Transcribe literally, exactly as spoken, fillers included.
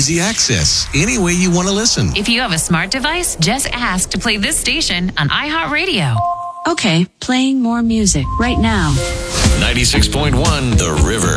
easy access, any way you want to listen. If you have a smart device, just ask to play this station on iHeartRadio. Okay, playing more music right now. ninety-six point one The River.